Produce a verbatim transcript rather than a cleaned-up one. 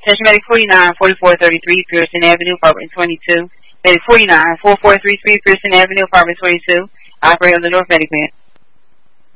Attention Medic forty-nine, forty-four thirty-three, Pearson Avenue, apartment twenty-two. Medic forty-nine, forty-four thirty-three, Pearson Avenue, apartment twenty-two. Operator on the North Medic Man.